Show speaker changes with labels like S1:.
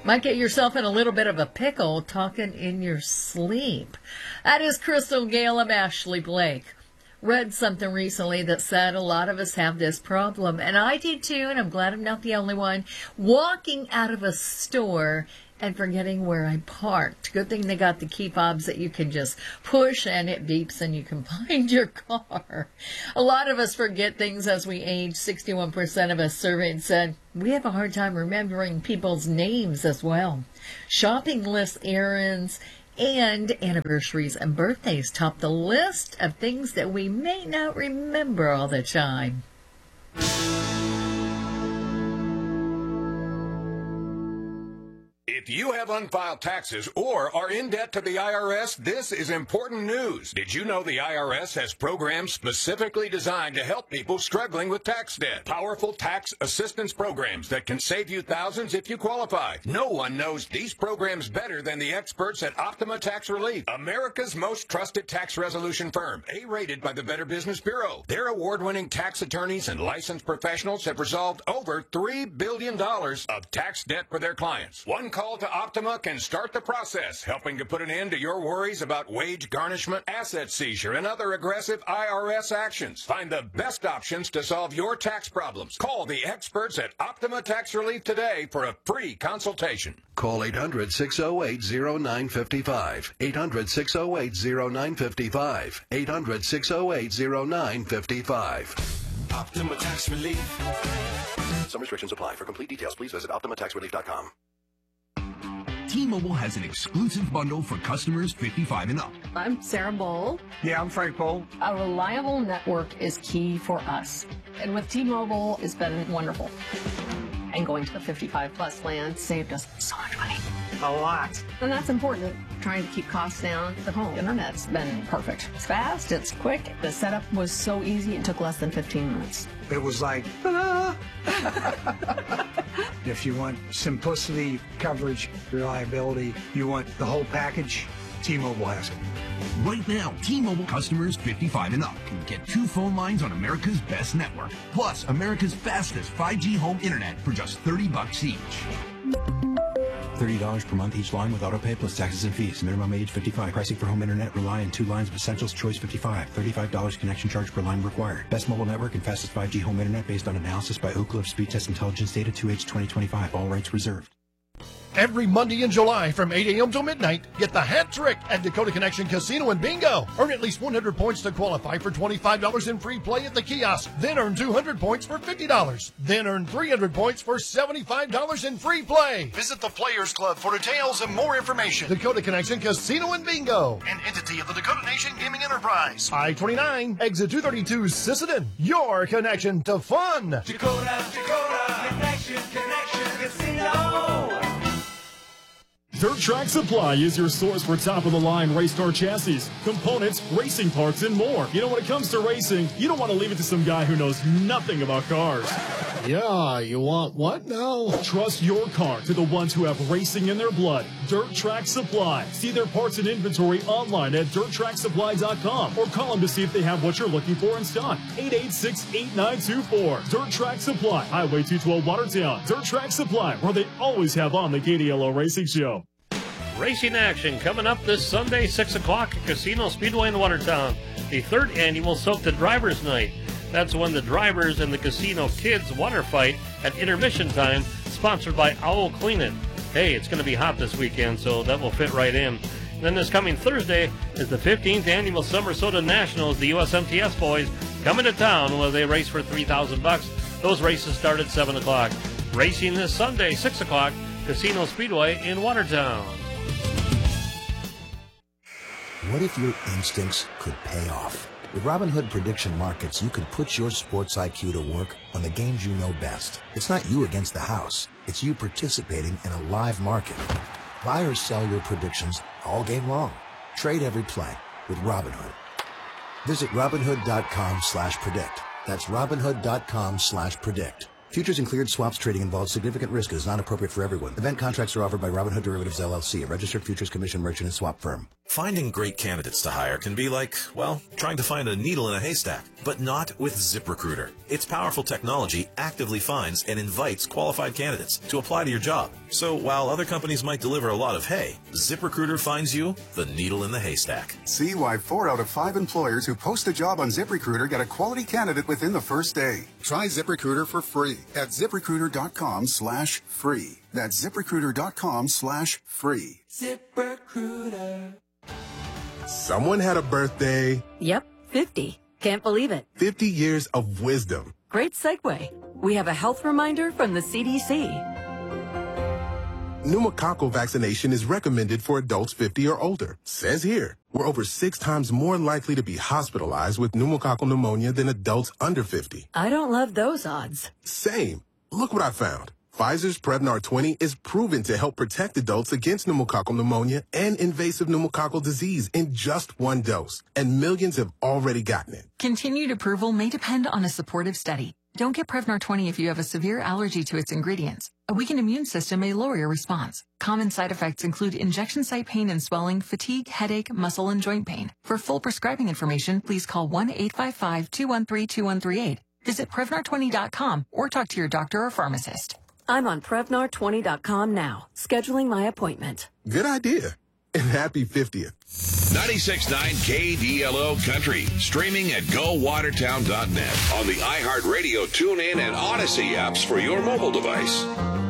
S1: Might get yourself in a little bit of a pickle talking in your sleep. That is Crystal Gale of Ashley Blake. Read something recently that said a lot of us have this problem, and I did too, and I'm glad I'm not the only one. Walking out of a store and forgetting where I parked. Good thing they got the key fobs that you can just push and it beeps and you can find your car. A lot of us forget things as we age. 61% of us surveyed said we have a hard time remembering people's names as well. Shopping lists, errands, and anniversaries and birthdays top the list of things that we may not remember all the time.
S2: If you have unfiled taxes or are in debt to the IRS, this is important news. Did you know the IRS has programs specifically designed to help people struggling with tax debt? Powerful tax assistance programs that can save you thousands if you qualify. No one knows these programs better than the experts at Optima Tax Relief, America's most trusted tax resolution firm, A-rated by the Better Business Bureau. Their award-winning tax attorneys and licensed professionals have resolved over $3 billion of tax debt for their clients. One call to Optima can start the process, helping to put an end to your worries about wage garnishment, asset seizure, and other aggressive IRS actions. Find the best options to solve your tax problems. Call the experts at Optima Tax Relief today for a free consultation.
S3: Call 800-608-0955. 800-608-0955. 800-608-0955.
S4: Optima Tax Relief.
S3: Some restrictions apply. For complete details, please visit OptimaTaxRelief.com.
S5: T-Mobile has an exclusive bundle for customers 55 and up.
S6: I'm Sarah Bowl.
S7: Yeah, I'm Frank Bowl.
S6: A reliable network is key for us. And with T-Mobile, it's been wonderful. And going to the 55-plus plan saved us so much money.
S7: A lot.
S6: And that's important. Trying to keep costs down. The home internet's been perfect. It's fast, it's quick. The setup was so easy, it took less than 15 minutes.
S7: It was like, ah. If you want simplicity, coverage, reliability, you want the whole package, T-Mobile has it.
S5: Right now, T-Mobile customers 55 and up can get 2 phone lines on America's best network, plus America's fastest 5G home internet for just $30 each.
S8: $30 per month each line with auto pay plus taxes and fees. Minimum age 55. Pricing for home internet rely on 2 lines of Essentials Choice 55. $35 connection charge per line required. Best mobile network and fastest 5G home internet based on analysis by Ookla of Speed Test Intelligence Data 2H 2025. All rights reserved.
S9: Every Monday in July from 8 a.m. till midnight, get the hat trick at Dakota Connection Casino and Bingo. Earn at least 100 points to qualify for $25 in free play at the kiosk. Then earn 200 points for $50. Then earn 300 points for $75 in free play. Visit the Players Club for details and more information. Dakota Connection Casino and Bingo, an entity of the Dakota Nation Gaming Enterprise. I-29, exit 232, Sisseton. Your connection to fun.
S4: Dakota Connection Casino.
S10: Dirt Track Supply is your source for top-of-the-line race car chassis, components, racing parts, and more. You know, when it comes to racing, you don't want to leave it to some guy who knows nothing about cars.
S9: Yeah, you want what now?
S10: Trust your car to the ones who have racing in their blood. Dirt Track Supply. See their parts and inventory online at DirtTrackSupply.com or call them to see if they have what you're looking for in stock. 886-8924. Dirt Track Supply. Highway 212 Watertown. Dirt Track Supply, where they always have on the KDLO Racing Show.
S11: Racing action coming up this Sunday, 6 o'clock at Casino Speedway in Watertown. The 3rd annual Soak the Drivers Night. That's when the drivers and the casino kids water fight at intermission time, sponsored by Owl Clean It. Hey, it's going to be hot this weekend, so that will fit right in. And then this coming Thursday is the 15th annual Summer Soda Nationals. The USMTS boys coming to town where they race for $3,000. Those races start at 7 o'clock. Racing this Sunday, 6 o'clock, Casino Speedway in Watertown.
S12: What if your instincts could pay off? With Robinhood Prediction Markets, you could put your sports IQ to work on the games you know best. It's not you against the house. It's you participating in a live market. Buy or sell your predictions all game long. Trade every play with Robinhood. Visit Robinhood.com/predict. That's Robinhood.com/predict. Futures and cleared swaps trading involves significant risk and is not appropriate for everyone. Event contracts are offered by Robinhood Derivatives LLC, a registered futures commission merchant and swap firm.
S13: Finding great candidates to hire can be like, well, trying to find a needle in a haystack, but not with ZipRecruiter. Its powerful technology actively finds and invites qualified candidates to apply to your job. So while other companies might deliver a lot of hay, ZipRecruiter finds you the needle in the haystack.
S14: See why 4 out of 5 employers who post a job on ZipRecruiter get a quality candidate within the first day. Try ZipRecruiter for free at ZipRecruiter.com/free. That's ZipRecruiter.com/free.
S4: ZipRecruiter.
S15: Someone had a birthday.
S16: Yep, 50. Can't believe it.
S15: 50 years of wisdom.
S16: Great segue. We have a health reminder from the CDC.
S15: Pneumococcal vaccination is recommended for adults 50 or older. Says here, we're over 6 times more likely to be hospitalized with pneumococcal pneumonia than adults under 50.
S16: I don't love those odds.
S15: Same. Look what I found. Pfizer's Prevnar 20 is proven to help protect adults against pneumococcal pneumonia and invasive pneumococcal disease in just 1 dose. And millions have already gotten it.
S17: Continued approval may depend on a supportive study. Don't get Prevnar 20 if you have a severe allergy to its ingredients. A weakened immune system may lower your response. Common side effects include injection site pain and swelling, fatigue, headache, muscle, and joint pain. For full prescribing information, please call 1-855-213-2138. Visit Prevnar20.com or talk to your doctor or pharmacist.
S16: I'm on Prevnar20.com now, scheduling my appointment.
S15: Good idea. And happy 50th.
S2: 96.9 KDLO Country, streaming at GoWatertown.net on the iHeartRadio TuneIn and Odyssey apps for your mobile device.